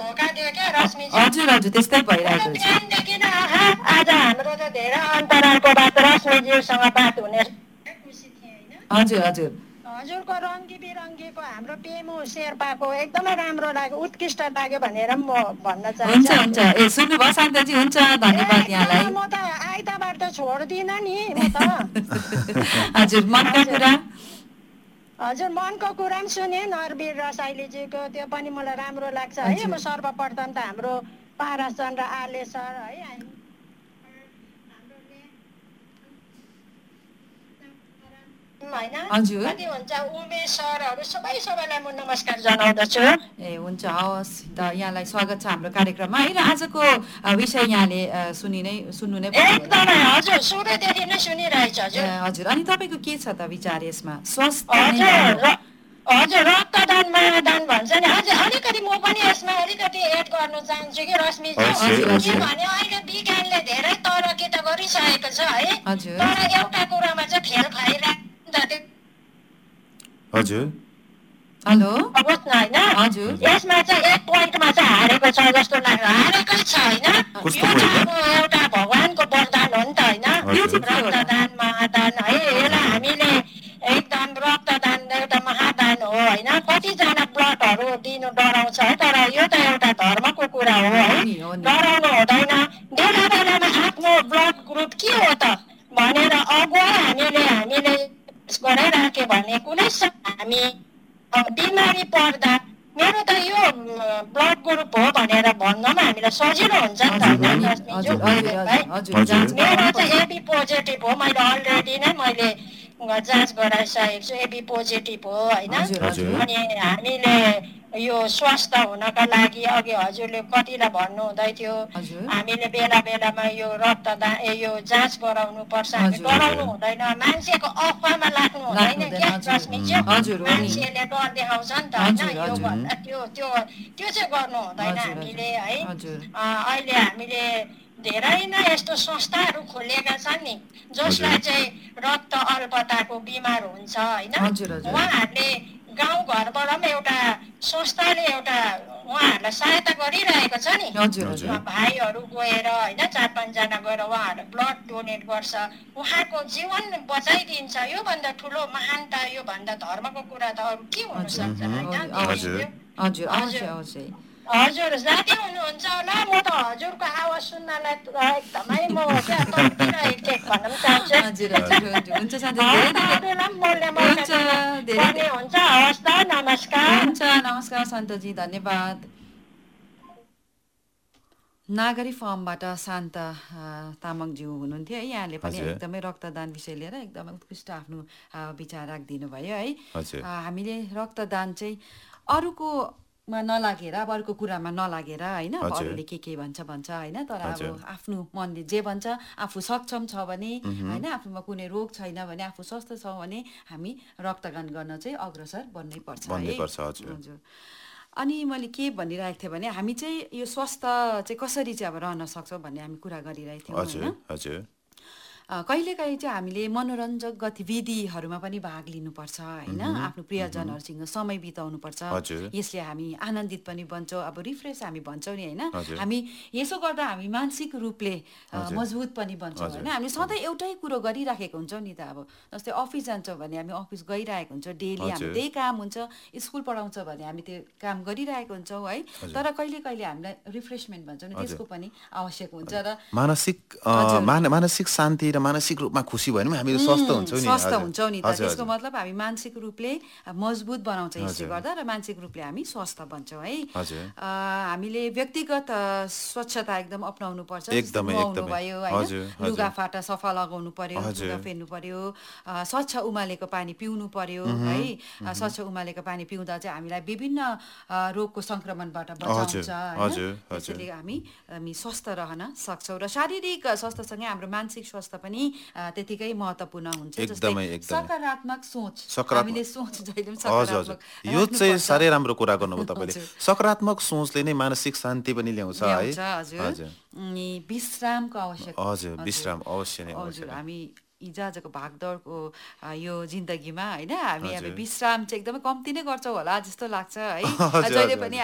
धोका दियो क्या रश्मिजी? हजुर हजुर त्यस्तै भइरहेको छ। बिहानदेखि नै आज हाम्रो त धेरै अन्तरालको बात रश्मिज्यूसँग बात हुने खुसी थिएँ होइन। हजुर हजुर हजुरको रङ्गी बिरङ्गीको हाम्रो पेमु शेर्पाको एकदमै राम्रो लाग्यो, उत्कृष्ट लाग्यो भनेर म भन्न हुन्छ चाहन्छु। हुन्छ ए सुन्नुभयो शान्ताजी, हुन्छ धन्यवाद यहाँलाई। म त आइतबार त छोड्दिनँ नि म त। हजुर मनका कुरा हजुर मनको कुरा पनि सुने नरवीर रसाइलीजीको, त्यो पनि मलाई राम्रो लाग्छ है। अब सर्वप्रथम त हाम्रो पारसचन्द्र आले सर है, हजुर कति हुन्छ उमेश सरहरू सबैलाई म नमस्कार जनाउँदछु। ए हुन्छ, हवस् त यहाँलाई स्वागत छ हाम्रो कार्यक्रममा है। र आजको विषय यहाँले सुन्नु नै एकदमै हजुर सुरुदेखि नै सुनिरहेछ हजुर। हजुर अनि तपाईँको के छ त विचार यसमा? स्वास्थ्य हजुर रक्तदान महादान भन्छ नि, हजुर अलिकति म पनि यसमा अलिकति एड गर्नु चाहन्छु कि रश्मिजी। किनभने अहिले विज्ञानले धेरै तरक्की त गरिसकेको छ है, तर एउटा कुरामा चाहिँ फेल खाइरहेको छ। हजुर हेलो बुझ्नु होइन, हजुर यसमा चाहिँ एक पोइन्टमा चाहिँ हारेको छ जस्तो लाग्यो। हारेकै छ होइन, यो चाहिँ अब एउटा भगवानको वरदान हो नि त होइन, रक्तदान महादान है। यसलाई हामीले एकदम रक्तदान एउटा महादान हो होइन। कतिजना ब्लडहरू दिनु डराउँछ है, तर यो त एउटा धर्मको कुरा हो है, डराउनु हुँदैन। बेला बेलामा आफ्नो ब्लड ग्रुप के हो त भनेर अगुवा हामीले गराइराख्यो भने कुनै हामी बिमारी पर्दा मेरो त यो ब्लड ग्रुप हो भनेर भन्नमा हामीलाई सजिलो हुन्छ नि त। मेरो चाहिँ एबी पोजिटिभ हो, मैले अलरेडी नै मैले जाँच गराइसकेको छु, एबी पोजिटिभ हो होइन। अनि हामीले यो स्वस्थ हुनका लागि अघि हजुरले कतिलाई भन्नुहुँदै थियो, हामीले बेला बेलामा यो रक्तदान यो जाँच गराउनु पर्छ। हामी डराउनु हुँदैन, मान्छेको अफवाहमा लाग्नु हुँदैन क्या रश्मिज्यू। मान्छेले डर देखाउँछ नि त होइन, यो भन्दा त्यो चाहिँ गर्नु हुँदैन हामीले है। अहिले हामीले धेरै नै यस्तो संस्थाहरू खोलेका छन् नि, जसलाई चाहिँ रक्त अल्पताको बिमार हुन्छ होइन। उहाँहरूले गाउँघरबाट पनि एउटा संस्थाले एउटा उहाँहरूलाई सहायता गरिरहेको छ नि। भाइहरू गएर होइन 4-5 जना गएर उहाँहरूले ब्लड डोनेट गर्छ, उहाँको जीवन बचाइदिन्छ। योभन्दा ठुलो महानता, योभन्दा धर्मको कुरा त अरू के हुन सक्छ होइन। हजुर जाति हुनुहुन्छ होला, म त हजुरको आवाज सुन्नलाई एकदमै म क्या तर्किरहेको थिएँ भन्न पनि चाहन्छु। हुन्छ हवस् त, नमस्कार। हुन्छ नमस्कार शान्तजी, धन्यवाद। नागरी फर्मबाट शान्त तामाङज्यू हुनुहुन्थ्यो है। यहाँले पनि एकदमै रक्तदान विषय लिएर एकदमै उत्कृष्ट आफ्नो विचार राखिदिनु भयो है। हामीले रक्तदान चाहिँ अरूको मा नलागेर, अब अरूको कुरामा नलागेर होइन, अरूले के भन्छ होइन, तर अब आफ्नो मनले जे भन्छ, आफू सक्षम छ भने होइन, आफूमा कुनै रोग छैन भने, आफू स्वस्थ छ भने हामी रक्तदान गर्न चाहिँ अग्रसर बन्नै पर्छ है। हजुर अनि मैले के भनिरहेको थिएँ भने हामी चाहिँ यो स्वस्थ चाहिँ कसरी चाहिँ अब रहन सक्छौँ भन्ने हामी कुरा गरिरहेको थियौँ होइन। कहिलेकाहीँ चाहिँ हामीले मनोरञ्जक गतिविधिहरूमा पनि भाग लिनुपर्छ होइन, आफ्नो प्रियजनहरूसँग समय बिताउनुपर्छ। यसले हामी आनन्दित पनि बन्छौँ, अब रिफ्रेस हामी भन्छौँ नि होइन। हामी यसो गर्दा हामी मानसिक रूपले मजबुत पनि बन्छौँ होइन। हामी सधैँ एउटै कुरो गरिराखेको हुन्छौँ नि त, अब जस्तै अफिस जान्छौँ भने हामी अफिस गइरहेको हुन्छौँ, डेली हामी त्यही काम हुन्छ, स्कुल पढाउँछ भने हामी त्यो काम गरिरहेको हुन्छौँ है। तर कहिले कहिले हामीलाई रिफ्रेसमेन्ट भन्छौँ नि, त्यसको पनि आवश्यक हुन्छ। र मानसिक शान्ति र मानसिक रूपमा खुसी भयो भने हामीले स्वस्थ हुन्छौँ नि त। त्यसको मतलब हामी मानसिक रूपले मजबुत बनाउँछ यसले गर्दा, र मानसिक रूपले हामी स्वस्थ बन्छौँ है। हामीले व्यक्तिगत स्वच्छता एकदम अपनाउनु पर्छ। नुहाउनु भयो होइन, लुगाफाटा सफा लगाउनु पर्यो, लुगा फेर्नु पर्यो, स्वच्छ उमालेको पानी पिउनु पर्यो है। स्वच्छ उमालेको पानी पिउँदा चाहिँ हामीलाई विभिन्न रोगको संक्रमणबाट बचाउँछ होइन। त्यसैले हामी स्वस्थ रहन सक्छौँ। र शारीरिक स्वास्थ्यसँगै हाम्रो मानसिक स्वास्थ्य पनि त्यतिकै महत्त्वपूर्ण हुन्छ। जस्तै सकारात्मक सोच, हामीले सोच जहिले पनि सकारात्मक, यो चाहिँ साह्रै राम्रो कुरा गर्नुभयो तपाईँले। सकारात्मक सोचले नै मानसिक शान्ति पनि ल्याउँछ है। हजुर अनि विश्रामको आवश्यक, हजुर विश्राम अवश्य नै हजुर। हामी हिजोआजको भागदौडको यो जिन्दगीमा होइन, हामी अब विश्राम चाहिँ एकदमै कम्ती नै गर्छौँ होला जस्तो लाग्छ है। जहिले पनि